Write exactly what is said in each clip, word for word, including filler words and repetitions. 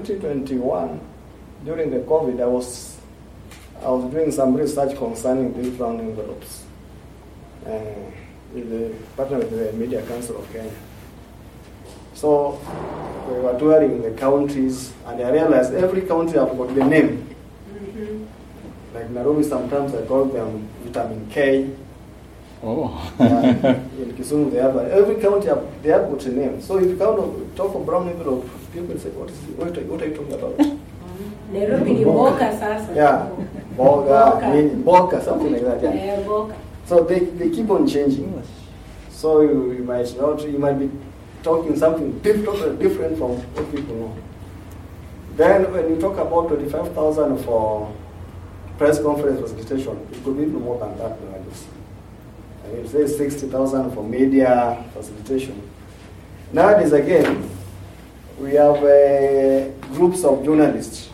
twenty twenty-one, during the COVID, I was I was doing some research concerning these brown envelopes uh, with the partner with the Media Council of Kenya. So we were touring the counties, and I realized every county have got the name. Mm-hmm. Like Nairobi, sometimes I call them Vitamin K. Oh. Yeah, in Kisumu, they have every county have, they have got a name. So if you kind of talk of brown envelope, people say, "What is it? What are, what are you talking about?" Nairobi ni Boka sasa. Yeah, Boga, Boka, something like that. Yeah. Yeah, Boka. So they, they keep on changing. So you, you might not, you might be talking something different, different from what people know. Then when you talk about twenty-five thousand for press conference facilitation, it could be even more than that nowadays. And it says sixty thousand for media facilitation. Nowadays, again, we have uh, groups of journalists.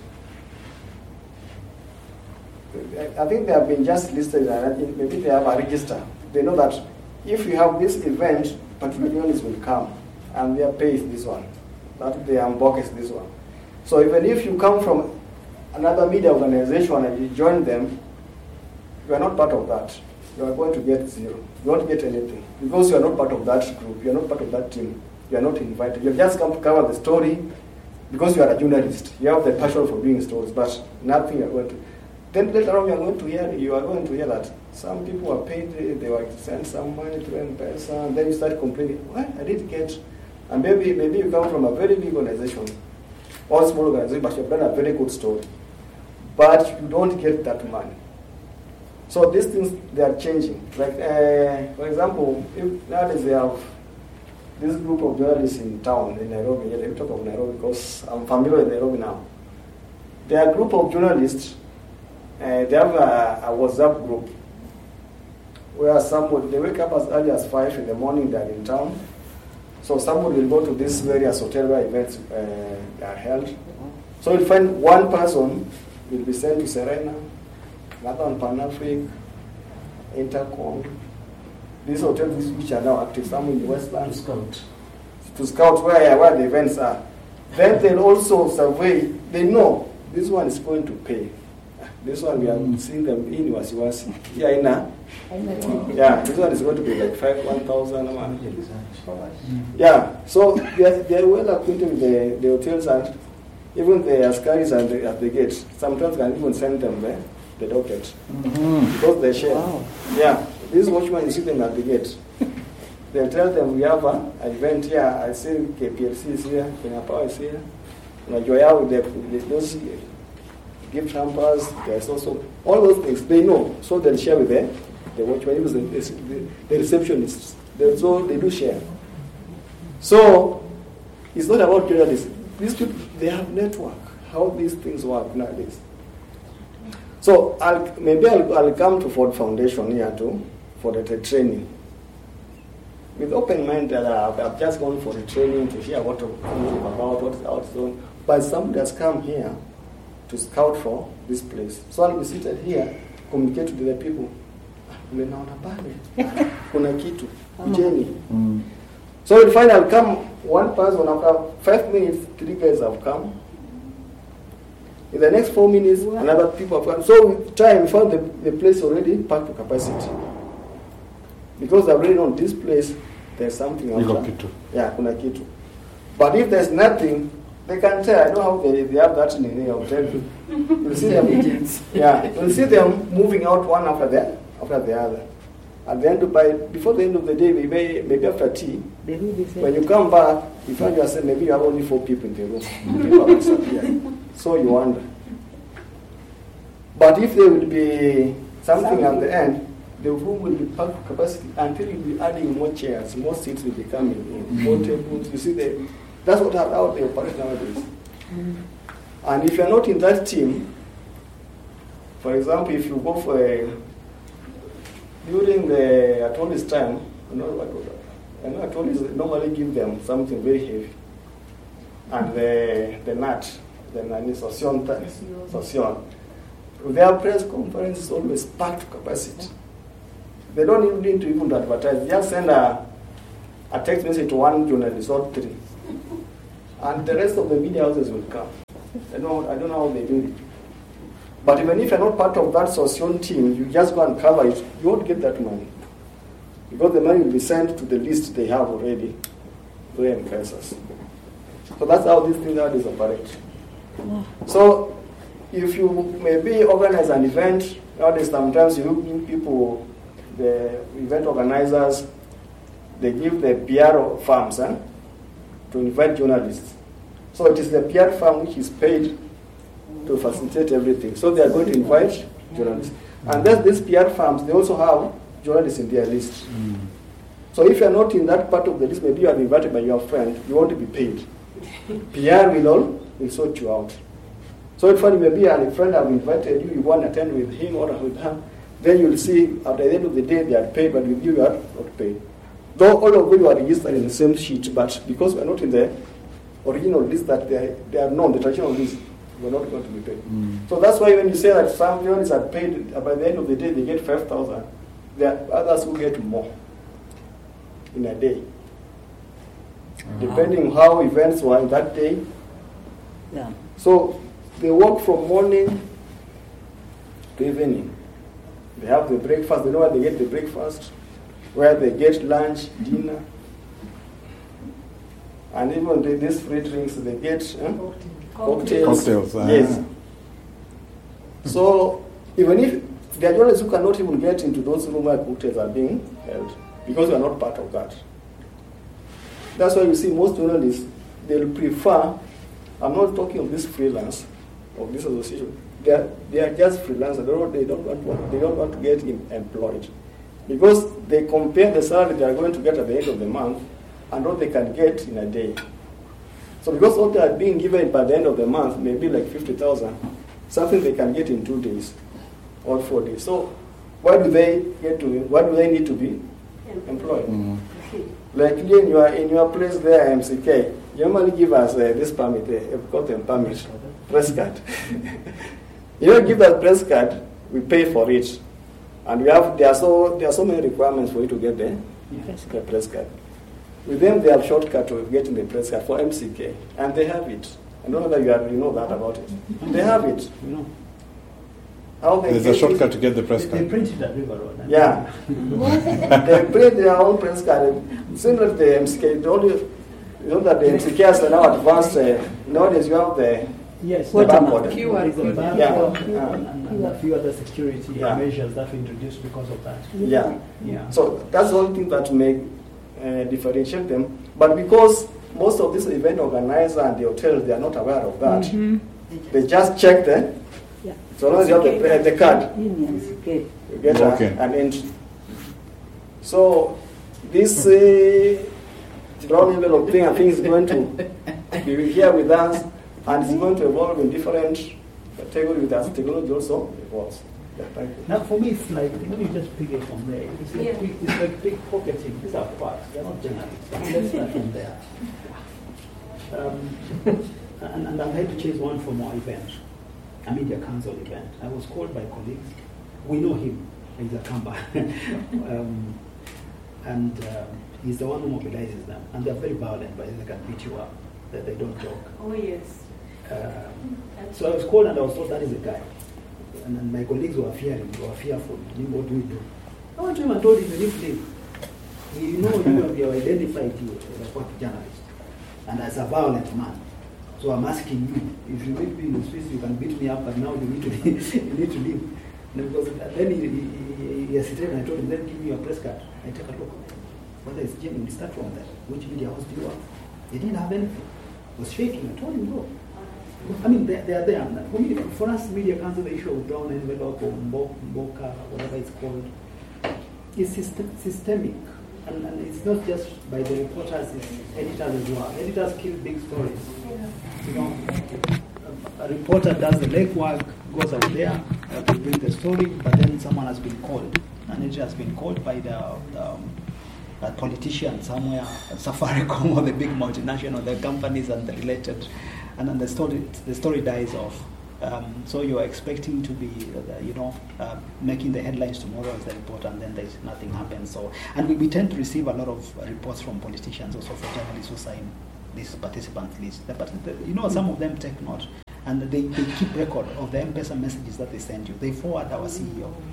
I think they have been just listed, and maybe they have a register. They know that if you have this event, particular journalists will come, and their pay is this one. That their book is this one. So even if you come from another media organization and you join them, you are not part of that. You are going to get zero. You won't get anything. Because you are not part of that group, you are not part of that team. You are not invited. You have just come to cover the story because you are a journalist. You have the passion for doing stories, but nothing you are going to. Then later on you are going to hear, you are going to hear that some people were paid, they were sent some money to M-Pesa, and then you start complaining, what? I didn't get. And maybe, maybe you come from a very big organization, or small organization, but you've done a very good story. But you don't get that money. So these things, they are changing. Like, uh, for example, if nowadays they have this group of journalists in town, in Nairobi, yeah, let me talk of Nairobi because I'm familiar with Nairobi now. They are a group of journalists, uh, they have a, a WhatsApp group where somebody, they wake up as early as five in the morning, they're in town. So somebody will go to these various hotel where events uh, are held. So you'll find one person will be sent to Serena, another on Pan-Afric, Intercom, these hotels which are now active, some in the Westland. To scout. To scout where, where the events are. Then they'll also survey, they know this one is going to pay. This one we are mm. seeing them in Wasiwasi. Yeah, in a, yeah, this one is going to be like five, one thousand. Mm. Yeah, so they are, they are well acquainted with the, the hotels, and even the askaris at the, at the gate. Sometimes can even send them the, the docket. Mm-hmm. Because they share. Wow. Yeah, this watchman, you see them at the gate. They'll tell them, we have an event here. I see K P L C is here, Kenya Power is here. Najoya with the, those gift hampers, there's also, all those things, they know. So they'll share with them. The watchman, the, the, the receptionists. They, so they do share. So it's not about journalists. These people, they have network, how these things work nowadays. So I'll, maybe I'll, I'll come to Ford Foundation here too, for the, the training. With open mind that I've, I've just gone for the training to hear what I'm about, what's out zone. But somebody has come here to scout for this place. So I'll be seated here, communicate to the people. Umenaona pale, kuna kitu, Jenny. So you'll find I'll come, one person, after five minutes, three guys have come. In the next four minutes, wow. Another people have come. So with time, we found the, the place already packed to capacity. Because I've already known this place, there's something else. Kitu. Yeah, kuna kitu. But if there's nothing, they can tell. I know how they, they have that in the hotel. You'll see them, yeah, you'll see them moving out one after the, after the other. At the end of, by, before the end of the day, maybe, maybe after tea, when you come back, you find yourself, maybe you have only four people in the room. People have disappeared. So you wonder. But if there will be something at the end, the room will be packed to capacity until you'll be adding more chairs, more seats will be coming in, more tables. You see, the, that's what how they operate nowadays. Mm. And if you're not in that team, for example, if you go for a, during the attorney's time, you know what I know attorneys normally give them something very heavy. And the the nut, the nani sosion, sosion. Their press conference is always packed to capacity. They don't even need to even advertise. Just send a, a text message to one journalist or three. And the rest of the media houses will come. I don't, I don't know how they do it. But even if you're not part of that Sosyon team, you just go and cover it, you won't get that money. Because the money will be sent to the list they have already, through M-Pesas. So that's how these things nowadays operate. So if you maybe organize an event, nowadays sometimes you give people, the event organizers, they give the P R firms eh, to invite journalists. So it is the P R firm which is paid to facilitate everything. So they are going to invite journalists. And then these P R firms, they also have journalists in their list. Mm. So if you are not in that part of the list, maybe you are invited by your friend, you want to be paid. P R will all will sort you out. So if you maybe a friend have invited you, you want to attend with him or with her, then you'll see at the end of the day they are paid, but with you, you are not paid. Though all of you are registered in the same sheet, but because we are not in the original list that they are, they are known, the traditional list, we are not going to be paid. Mm. So that's why when you say that some journalists are paid, by the end of the day they get five thousand, there are others who get more in a day. Uh-huh. Depending how events were in that day. Yeah. So they work from morning to evening. They have the breakfast, they know where they get the breakfast, where they get lunch, dinner. And even the, these free drinks, they get eh? cocktails. Cocktails. Uh-huh. Yes. So even if there are journalists who cannot even get into those rooms where cocktails are being held, because we are not part of that. That's why you see most journalists, they'll prefer, I'm not talking of this freelance, of this association, they are, they are just freelancers, they don't, they don't, want, they don't want to get in, employed. Because they compare the salary they are going to get at the end of the month and what they can get in a day. So because what they are being given by the end of the month may be like fifty thousand, something they can get in two days or four days. So why do they get to, why do they need to be employed? Mm-hmm. Like you in your, in your place there, M C K, you normally give us uh, this permit, uh, we've got them permit, press card. You don't give that press card, we pay for it. And we have there are so there are so many requirements for you to get the, yes. the press card. With them, they have shortcut to getting the press card for M C K, and they have it. I don't know whether you, have, you know that about it. They have it. You know. How they There's a shortcut it. to get the press card. They print it at River Road. Yeah. They print their own press card. Similar to the M C K, the only, you know that the M C K has now advanced. Uh, nowadays, you have the yes, the barcode. Q R code. Yeah. And, and a few other security yeah. measures that we introduced because of that. Yeah. Yeah. So that's the only thing that make uh, differentiate them. But because most of these event organizers and the hotels, they are not aware of that. Mm-hmm. They just check the. Yeah. So long as you have the, uh, the card, you get okay. a, an entry. So this uh, round envelope thing, I think is going to be here with us, and it's going to evolve in different categories with us. Technology also evolves. Yeah, thank you. Now, for me, it's like, let me just pick it from there. It's like, yeah. big, it's like big pocketing. These are parts. They're not journalists. Let's start from there. Um, and, and I'm here to chase one from our event, a media council event. I was called by colleagues. We know him. He's a Kamba. um, and um, he's the one who mobilizes them. And they're very violent, but they can beat you up. That they don't joke. Oh, yes. Um, so I was called and I was told that is a guy. And, and my colleagues were fearing, they were fearful. What do we do? I went to him and told him, you leave. You know, you have, you have identified you as a court journalist and as a violent man. So I'm asking you, if you meet me in the streets, you can beat me up, but now you need to leave. you need to leave. And because then he, he, he hesitated and I told him, then give me your press card. I take a look. Whether it's genuine, start from that. Which media house do you have? They didn't have anything. It was shaking. I told him, go. I mean, they, they are there. For, me, for us, media council, the issue of brown envelope or mboka, whatever it's called, is system, systemic. And, and it's not just by the reporters, it's editors as well. Editors kill big stories. You know, a, a reporter does the legwork, goes out there uh, to bring the story, but then someone has been called. And it has been called by the um, a politician somewhere, Safaricom or the big multinational, the companies and the related, and then the story the story dies off. Um, so you're expecting to be, uh, you know, uh, making the headlines tomorrow as the report, and then there's nothing happens. So, and we, we tend to receive a lot of uh, reports from politicians, also for journalists who sign this participant list. But the, you know, some of them take note, and they, they keep record of the M-Pesa messages that they send you. They forward our C E O.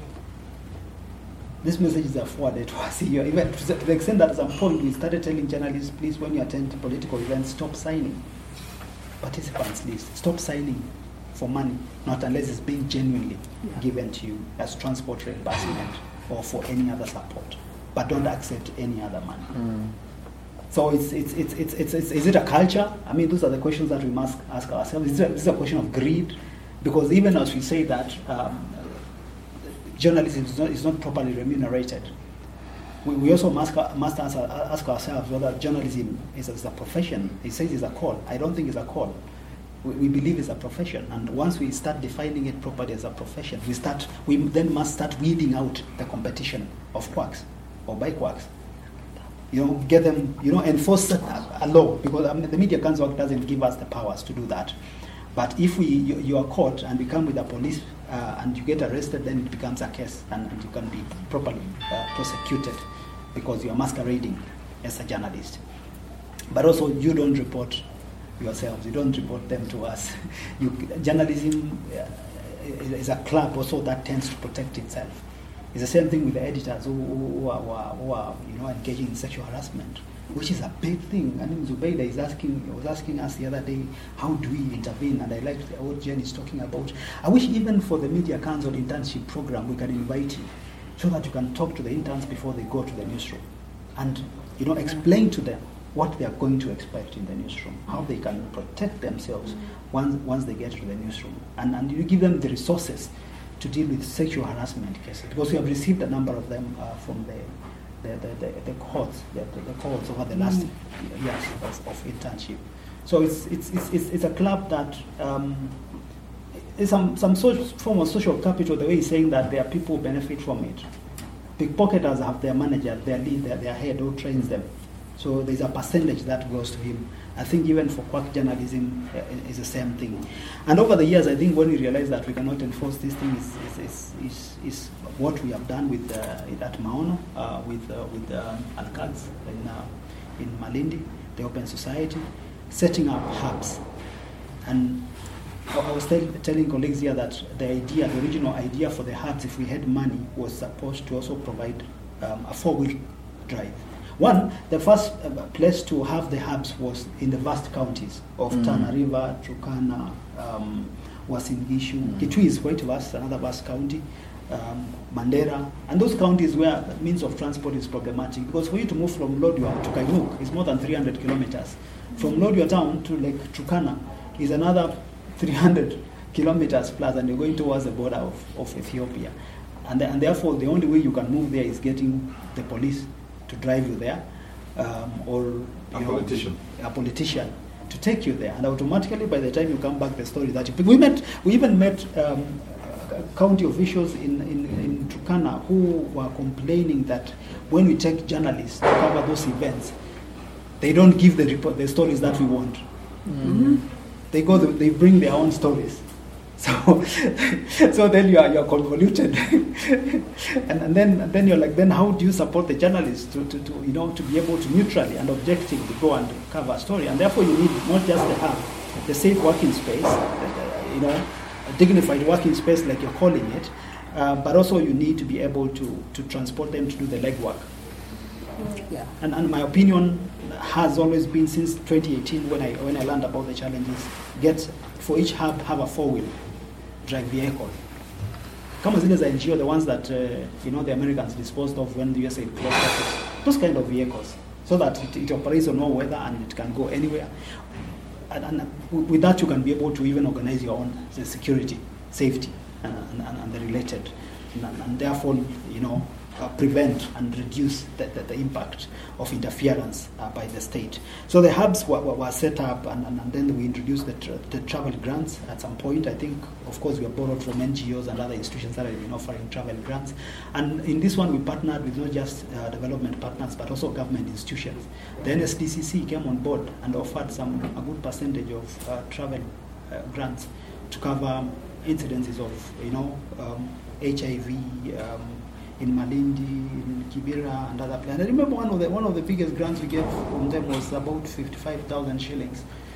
These messages are forwarded to our C E O, even to the extent that at some point we started telling journalists, please, when you attend political events, stop signing participants list. Stop signing for money, not unless it's being genuinely yeah. given to you as transport reimbursement or for any other support. But don't accept any other money. Mm. So it's, it's, it's, it's, it's, it's, is it a culture? I mean, those are the questions that we must ask ourselves. Is it a, is it a question of greed? Because even as we say that um, journalism is not, is not properly remunerated, we, we also must, must answer, ask ourselves whether journalism is, is a profession. It says it's a call. I don't think it's a call. We, we believe it's a profession. And once we start defining it properly as a profession, we, start, we then must start weeding out the competition of quacks or by quacks. You know, get them, you know, enforce a, a law, because I mean, the Media Council Act doesn't give us the powers to do that. But if we you, you are caught and we come with the police uh, and you get arrested, then it becomes a case and, and you can be properly uh, prosecuted because you are masquerading as a journalist. But also, you don't report yourselves, you don't report them to us. You, journalism uh, is a club also that tends to protect itself. It's the same thing with the editors who, who, are, who, are, who are, you know, engaging in sexual harassment, which is a big thing. I mean, Zubeida is asking, was asking us the other day, how do we intervene? And I liked what Jen is talking about. I wish even for the Media Council internship program, we can invite you so that you can talk to the interns before they go to the newsroom and, you know, explain to them what they are going to expect in the newsroom, how they can protect themselves once, once they get to the newsroom. And, and you give them the resources to deal with sexual harassment cases, because we have received a number of them uh, from the the, the, the, the courts, the, the courts over the last mm. years of, of internship. So it's it's it's it's, it's a club that um, is some some sort form of social capital. The way he's saying that there are people who benefit from it. Pickpocketers have their manager, their lead, their, their head who trains them. So there's a percentage that goes to him. I think even for quack journalism uh, is the same thing. And over the years, I think when we realized that we cannot enforce this thing is is, is, is, is what we have done with uh, at Maono, uh, with uh, with uh, Al-Qads in, uh, in Malindi, the Open Society, setting up hubs. And I was tell, telling colleagues here that the idea, the original idea for the hubs, if we had money, was supposed to also provide um, a four-wheel drive. One, the first uh, place to have the hubs was in the vast counties of mm. Tana River, Turkana, um, Uasin Gishu. Mm. Kitui is quite vast, another vast county, um, Mandera, and those counties where the means of transport is problematic, because for you to move from Lodwar to Kaimuk is more than three hundred kilometers. From Lodwar town to Lake Turkana is another three hundred kilometers plus, and you're going towards the border of, of Ethiopia. And, the, and therefore, the only way you can move there is getting the police to drive you there, um, or you a know, politician, a politician to take you there, and automatically by the time you come back, the story that you, we met, we even met um, county officials in, in, in Turkana who were complaining that when we take journalists to cover those events, they don't give the report, the stories that we want. Mm-hmm. They go, they bring their own stories. So, so then you are you are convoluted, and, and then and then you're like, then how do you support the journalists to, to, to you know to be able to neutrally and objectively go and cover a story? And therefore, you need not just the hub, the safe working space, uh, you know, a dignified working space like you're calling it, uh, but also you need to be able to to transport them to do the legwork. Yeah, and and my opinion has always been since twenty eighteen when I when I learned about the challenges, get for each hub have a four-wheel drive vehicle. Kama zile za N G O, the ones that uh, you know the Americans disposed of when the U S A closed office, those kind of vehicles, so that it, it operates on all weather and it can go anywhere. And, and with that, you can be able to even organize your own the security, safety, and, and, and the related, and, and therefore, you know, uh, prevent and reduce the, the, the impact of interference uh, by the state. So the hubs were, were, were set up, and, and, and then we introduced the, tra- the travel grants at some point. I think, of course, we are borrowed from N G Os and other institutions that have been offering travel grants. And in this one, we partnered with not just uh, development partners, but also government institutions. The N S D C C came on board and offered some a good percentage of uh, travel uh, grants to cover incidences of, you know, um, H I V, um, in Malindi, in Kibera, and other places. I remember one of the one of the biggest grants we gave from them was about fifty-five thousand shillings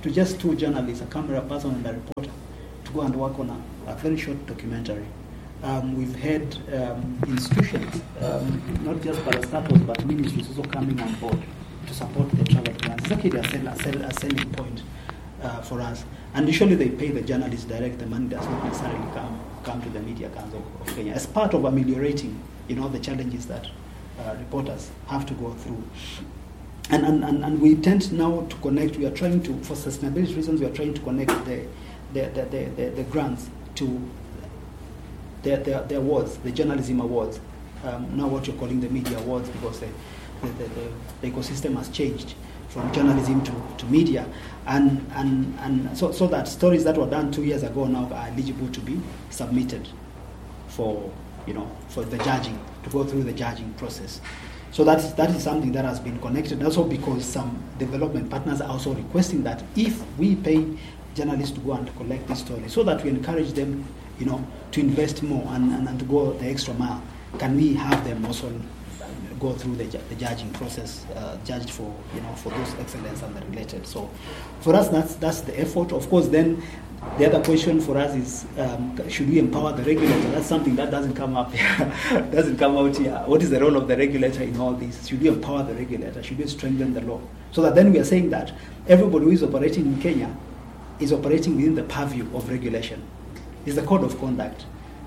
to just two journalists, a camera person and a reporter, to go and work on a, a very short documentary. Um, we've had um, institutions, um, not just parastatals, but ministries also coming on board to support the travel plans. It's actually a, sell, a, sell, a selling point uh, for us. And usually they pay the journalists direct. The money does not necessarily come come to the Media Council of Kenya as part of ameliorating, you know, the challenges that uh, reporters have to go through. And, and, and, and we tend now to connect, we are trying to, for sustainability reasons, we are trying to connect the, the, the, the, the, the grants to the, the, the awards, the journalism awards, um, now what you're calling the media awards, because the, the, the, the, the ecosystem has changed from journalism to, to media. And, and, and so, so that stories that were done two years ago now are eligible to be submitted for, you know, for the judging, to go through the judging process. So that's, that is something that has been connected, also because some development partners are also requesting that if we pay journalists to go and collect these stories, so that we encourage them, you know, to invest more and, and, and to go the extra mile, can we have them also go through the, the judging process, uh, judged for, you know, for those excellence and the related. So for us, that's that's the effort. Of course, then the other question for us is, um, should we empower the regulator? That's something that doesn't come up here, doesn't come out here. What is the role of the regulator in all this? Should we empower the regulator? Should we strengthen the law? So that then we are saying that everybody who is operating in Kenya is operating within the purview of regulation. It's the code of conduct.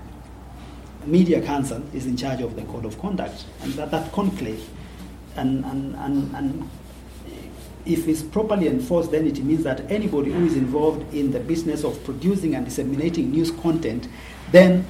Media Council is in charge of the code of conduct, and that, that conclave, and, and, and, and if it's properly enforced, then it means that anybody who is involved in the business of producing and disseminating news content, then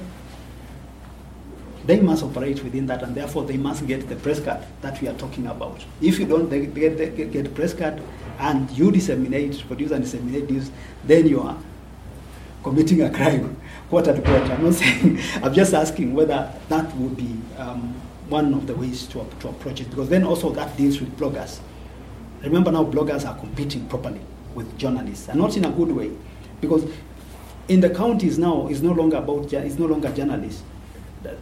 they must operate within that, and therefore they must get the press card that we are talking about. If you don't get, get, get press card and you disseminate, produce and disseminate news, then you are committing a crime, quarter to quarter. I'm not saying, I'm just asking whether that would be um, one of the ways to, to approach it, because then also that deals with bloggers. Remember now, bloggers are competing properly with journalists, and not in a good way, because in the counties now, it's no longer about, it's no longer journalists. The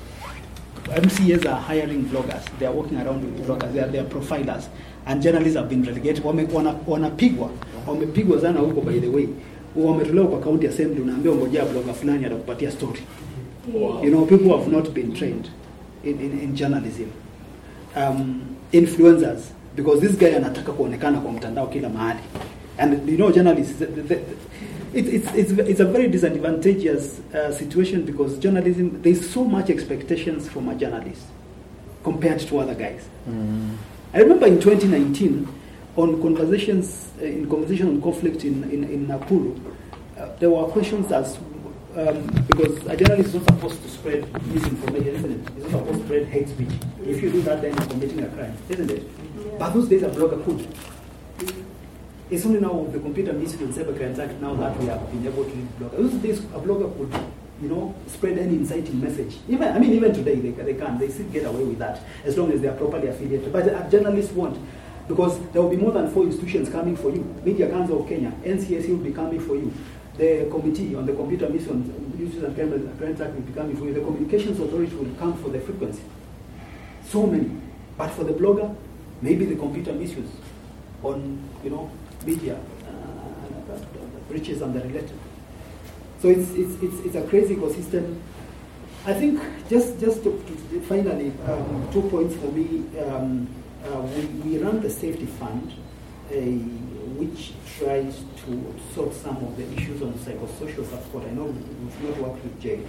M C As are hiring bloggers. They are walking around with bloggers. They are, they are profilers, and journalists have been relegated. Wanapigwa, wamepigwa sana huko, by the way. Wametolewa kwa county assembly, unaambia ngojea blogger fulani atakupatia story. You know, people have not been trained in, in, in journalism. Um, influencers, because this guy anataka kuonekana kwa mtandao kila mahali. And you know, journalists, the, the, the, it, it's, it's, it's a very disadvantageous uh, situation, because journalism, there's so much expectations from a journalist compared to other guys. Mm. I remember in twenty nineteen, on conversations, uh, in conversation on conflict in, in, in Nakuru, uh, there were questions as, um, because a journalist is not supposed to spread misinformation, isn't it? He's not supposed to spread hate speech. If you do that, then you're committing a crime, isn't it? Yeah. But those days a blogger could. It's only now with the Computer Misuse and Cyber Crimes Act now that we have been able to use bloggers. Those days a blogger could, you know, spread any inciting message. Even, I mean, even today they, they can. They still get away with that as long as they are properly affiliated. But a journalist won't. Because there will be more than four institutions coming for you. Media Council of Kenya, N C S C will be coming for you. The Committee on the Computer Misuse and Crimes Act will be coming for you. The Communications Authority will come for the frequency. So many. But for the blogger, maybe the computer misuse on, you know, media, uh, breaches and the related. So it's, it's, it's, it's a crazy ecosystem. I think just, just to, to finally, um, two points for me. Um, Uh, we, we run the safety fund, uh, which tries to sort some of the issues on psychosocial support. I know we've not worked with Jay,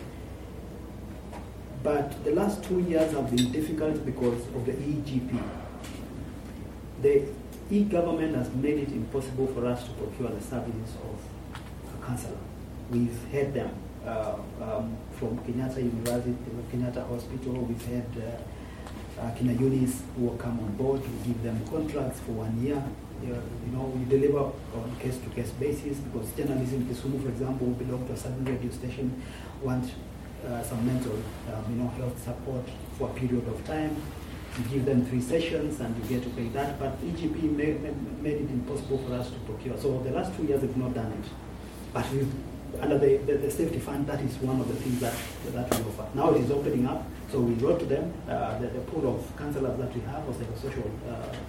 but the last two years have been difficult because of the E G P. The e-government has made it impossible for us to procure the services of a counselor. We've had them uh, um, from Kenyatta University, Kenyatta Hospital. We've had uh, Uh, Kina Yunis who will come on board. We give them contracts for one year. Uh, you know, we deliver on case-to-case basis, because journalism in Kisumu, for example, who belong to a certain radio station, want uh, some mental, um, you know, health support for a period of time. We give them three sessions, and you get to pay that. But E G P made, made it impossible for us to procure. So the last two years we've not done it. But we've, under the, the, the safety fund, that is one of the things that that we offer. Now it is opening up. So we wrote to them, uh, the, the pool of counsellors that we have, or psychosocial uh,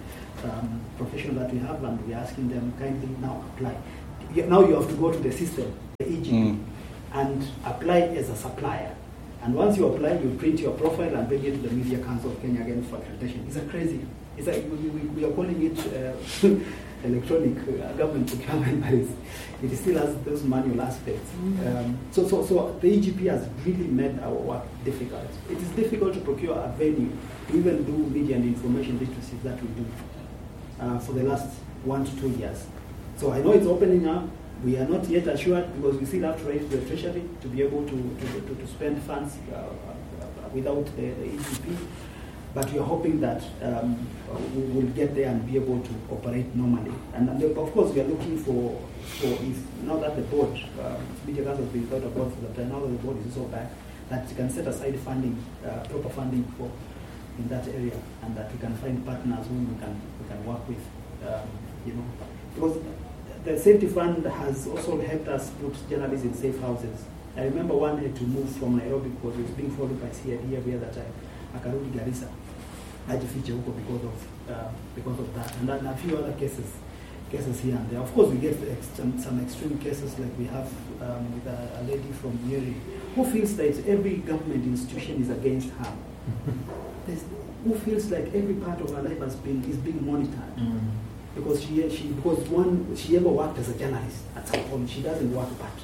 um, professionals that we have, and we're asking them kindly now apply. Now you have to go to the system, the E G P, mm. and apply as a supplier. And once you apply, you print your profile and bring it to the Media Council of Kenya again for accreditation. It's a crazy. It's like we, we, we are calling it uh, electronic uh, government procurement, but it's, it still has those manual aspects. Mm-hmm. Um, so, so, so the E G P has really made our work difficult. It is difficult to procure a venue to even do media and information literacy that we do uh, for the last one to two years. So I know it's opening up. We are not yet assured because we still have to raise the treasury to be able to, to, to, to spend funds uh, uh, without the, the E G P. But we are hoping that um, we will get there and be able to operate normally. And, and of course, we are looking for, for if now that the board, uh, Media Council has been thought about for the time, now that the board is also back, that we can set aside funding, uh, proper funding for in that area, and that we can find partners whom we can we can work with. Um, you know, because the safety fund has also helped us put journalists in safe houses. I remember one had to move from Nairobi because he was being followed by C I D every other time. Akarudi Garissa. Ajifiche huko because of uh, because of that, and then a few other cases cases here and there. Of course, we get ex- some, some extreme cases like we have um, with a, a lady from Nyeri who feels that every government institution is against her. There's, who feels like every part of her life has been is being monitored mm. because she she because one she ever worked as a journalist at some point. She doesn't work part.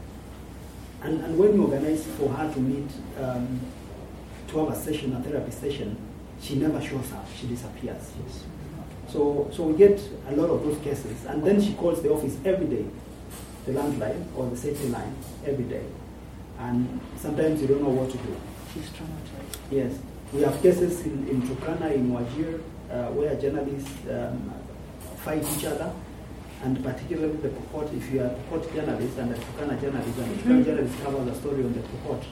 And and when you organize for her to meet um, to have a session, a therapy session, she never shows up. She disappears. Yes. So so we get a lot of those cases, and then she calls the office every day, the landline or the safety line every day, and sometimes you don't know what to do. She's traumatized. Yes. We have cases in, in Turkana, in Wajir, uh, where journalists um, fight each other, and particularly the Pokot, if you are a Pokot journalist and a Turkana journalist, and the Turkana journalist covers a story on the Pokot,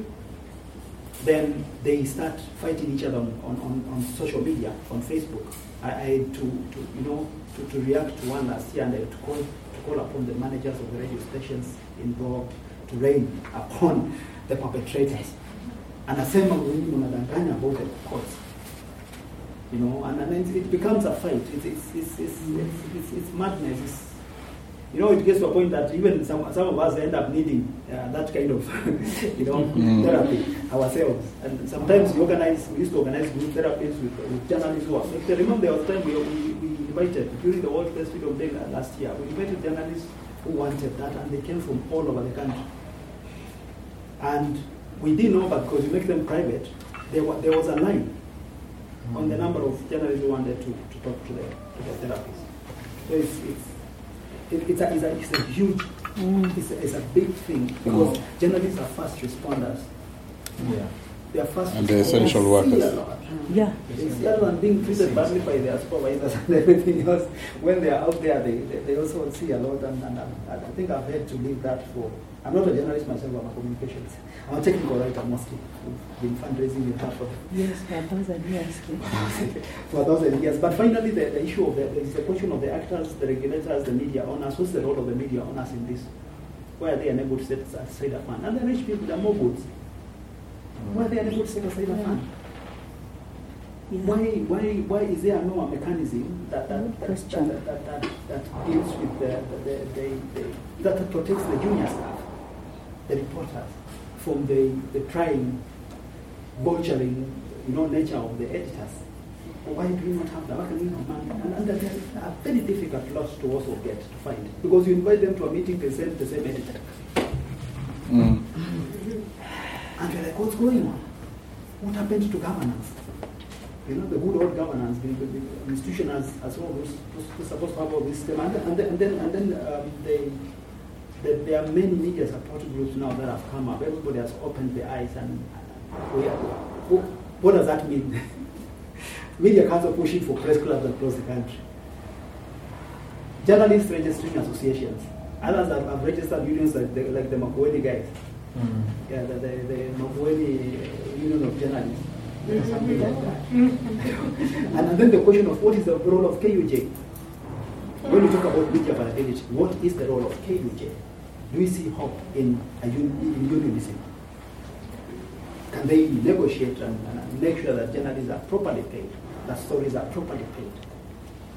then they start fighting each other on, on, on, on social media, on Facebook. I, I had to, to you know, to, to react to one last year, and I had to call, to call upon the managers of the radio stations involved to rain upon the perpetrators. And asema wengi mnadanganya about the courts, you know, and, and it, it becomes a fight. It's it's it's it's, it's, it's, it's madness. It's, you know, it gets to a point that even some some of us end up needing uh, that kind of, you know, mm. therapy ourselves. And sometimes we organize, we used to organize group therapies with, with journalists who are affected. Remember, there was time we, we, we invited during the World Press Freedom Day last year. We invited journalists who wanted that, and they came from all over the country. And we didn't know, but because we make them private, there was, there was a line mm. on the number of journalists who wanted to, to talk to the, to the therapists. So it's it's it, it's, a, it's, a, it's a huge, mm. it's, a, it's a big thing because mm. journalists are first responders. Yeah. They are first and the essential workers. Yeah. It's rather than being treated badly by their supervisors and everything else. When they are out there, they, they, they also see a lot, and, and, and I think I've had to leave that for. I'm not a journalist myself, I'm a communications. I'm a technical writer mostly. We've been fundraising with that for yes, for a thousand years. for a thousand years. But finally, the, the issue of the, is the question of the actors, the regulators, the media owners. What's the role of the media owners in this? Why are they unable to set aside a fund? And the rich people, they're more goods. Why are they unable to set aside a fund? Yeah. Why, why, why is there no mechanism that that that, that, that, that, that, that deals with the, the, the, the, the that protects the junior staff, the reporters, from the, the prying, vulturing, you know, nature of the editors? Why do we not have that? Why can we not manage? And, and that's a very difficult lot to also get to find, because you invite them to a meeting, they send the same editor, mm. and you're like, what's going on? What happened to governance? You know, the good old governance, the, the, the institution has, has all those, those supposed to have all this system, and, and then and then, and then um, they, they, there are many media support groups now that have come up. Everybody has opened their eyes, and we are, what, what does that mean? Media Council pushing for press clubs across the country. Journalists registering associations. Others have, have registered unions like the, like the Makueni guys. Mm-hmm. Yeah, the, the, the Makueni Union of Journalists. Something like that. and, and then the question of what is the role of K U J? When we talk about media availability, what is the role of K U J? Do we see hope in, a un, in unionism? Can they negotiate and, and make sure that journalists are properly paid, that stories are properly paid?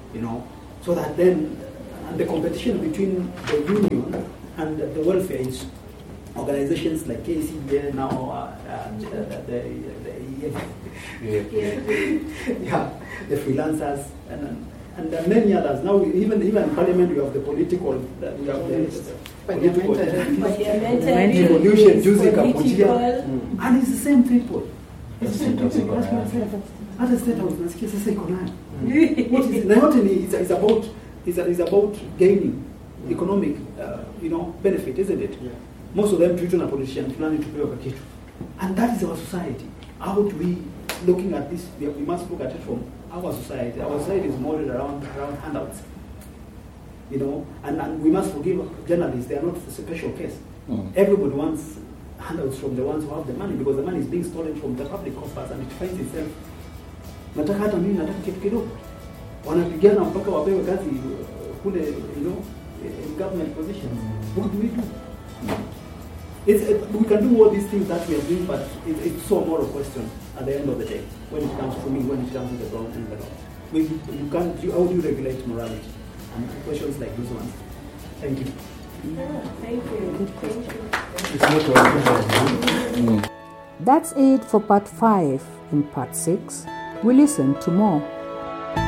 you know, so that then, and the competition between the union and the welfare organizations like K C B A now, uh, and uh, the, the, the yeah, the freelancers, and and there are many others. Now, we, even even in Parliament, we have the political, uh, we have the political revolution, Juzi Kapuchia, and it's the same people. It's the same people. That's what I said. At the State House, nasikia sasa iko nayo. What is na yote ni is is about is is about gaining economic, uh, you know, benefit, isn't it? Yeah. Most of them treat on a politician planning to pay over kitu, and that is our society. How do we, looking at this, we, we must look at it from our society. Our society is modeled around around handouts, you know, and, and we must forgive journalists. They are not a special case. Mm. Everybody wants handouts from the ones who have the money, because the money is being stolen from the public coffers and it finds itself. Nataka hata mimi nataka kitu kidogo. Wanapigana mpaka wapewe kazi kule, you know, in government positions. What do we do? It's, it, we can do all these things that we are doing, but it, it's so more a question at the end of the day when it comes to me, when it comes to the ground and the law. We, you can't, you, how do you regulate morality? And questions like this one. Thank you. Yeah, thank you. Thank you. It's not all. That's it for part five. In part six, we listen to more.